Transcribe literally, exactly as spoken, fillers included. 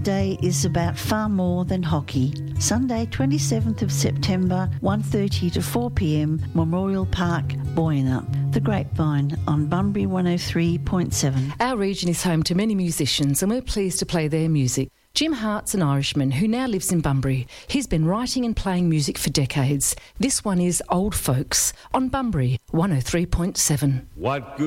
Day is about far more than hockey. Sunday, twenty-seventh of September, one thirty to four p m, Memorial Park, Boyanup. The Grapevine on Bunbury one oh three point seven. Our region is home to many musicians and we're pleased to play their music. Jim Hart's an Irishman who now lives in Bunbury. He's been writing and playing music for decades. This one is Old Folks on Bunbury one oh three point seven. What good